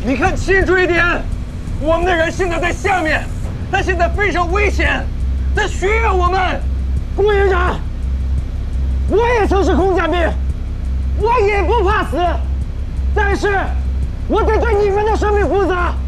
你看清楚一点，我们的人现在在下面，他现在非常危险，他需要我们。 顾营长，我也曾是空降兵，我也不怕死，但是我得对你们的生命负责。